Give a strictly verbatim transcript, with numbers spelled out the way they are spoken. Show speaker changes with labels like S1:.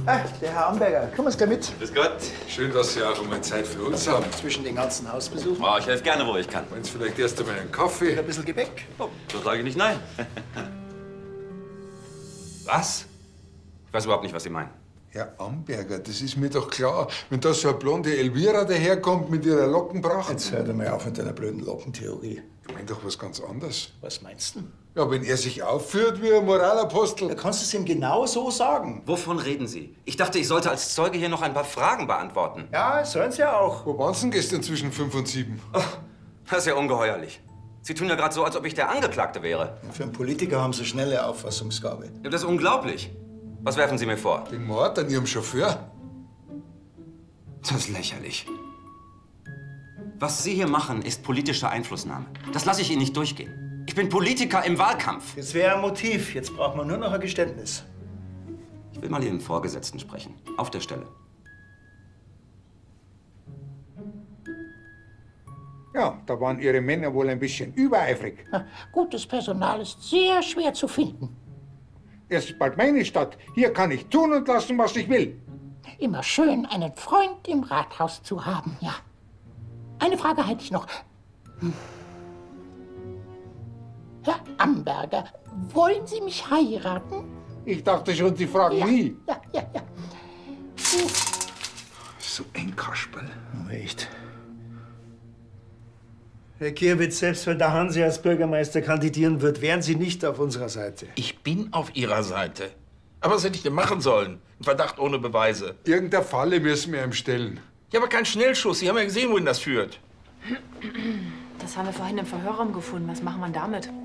S1: Ah, der Herr Amberger, kommen Sie gleich mit.
S2: Grüß Gott.
S3: Schön, dass Sie auch mal Zeit für uns haben.
S1: Zwischen den ganzen Hausbesuchen.
S2: Oh, ich helfe gerne, wo ich kann.
S3: Wollen Sie vielleicht erst einmal einen Kaffee?
S1: Ein bisschen Gebäck.
S2: Oh, so sage ich nicht nein. Was? Ich weiß überhaupt nicht, was Sie meinen.
S3: Herr Amberger, das ist mir doch klar. Wenn da so eine blonde Elvira daherkommt mit ihrer Lockenpracht.
S1: Jetzt hör doch mal auf mit deiner blöden Lockentheorie.
S3: Ich meine doch was ganz anderes.
S1: Was meinst du?
S3: Ja, wenn er sich aufführt wie ein Moralapostel.
S1: Da kannst du es ihm genau so sagen.
S2: Wovon reden Sie? Ich dachte, ich sollte als Zeuge hier noch ein paar Fragen beantworten.
S1: Ja, sollen sie ja auch.
S3: Wo waren Sie denn gestern zwischen fünf und sieben?
S2: Oh, das ist ja ungeheuerlich. Sie tun ja gerade so, als ob ich der Angeklagte wäre.
S1: Für einen Politiker haben sie schnelle Auffassungsgabe.
S2: Ja, das ist unglaublich. Was werfen Sie mir vor?
S3: Den Mord an Ihrem Chauffeur?
S2: Das ist lächerlich. Was Sie hier machen, ist politische Einflussnahme. Das lasse ich Ihnen nicht durchgehen. Ich bin Politiker im Wahlkampf.
S1: Jetzt wäre ein Motiv. Jetzt braucht man nur noch ein Geständnis.
S2: Ich will mal Ihren Vorgesetzten sprechen. Auf der Stelle.
S4: Ja, da waren Ihre Männer wohl ein bisschen übereifrig.
S5: Gutes Personal ist sehr schwer zu finden.
S4: Es ist bald meine Stadt. Hier kann ich tun und lassen, was ich will.
S5: Immer schön, einen Freund im Rathaus zu haben, ja. Eine Frage hätte ich noch. Hm. Herr Amberger, wollen Sie mich heiraten?
S4: Ich dachte schon, Sie fragen
S5: Ja,
S4: nie.
S5: ja, ja, ja. Hm.
S3: So ein Kasperl.
S1: Oh, echt. Herr Kierwitz, selbst wenn der Hansi als Bürgermeister kandidieren wird, wären Sie nicht auf unserer Seite.
S6: Ich bin auf Ihrer Seite. Aber was hätte ich denn machen sollen? Ein Verdacht ohne Beweise.
S3: Irgendeine Falle müssen wir ihm stellen.
S6: Ja, aber kein Schnellschuss. Sie haben ja gesehen, wohin das führt.
S7: Das haben wir vorhin im Verhörraum gefunden. Was machen wir damit?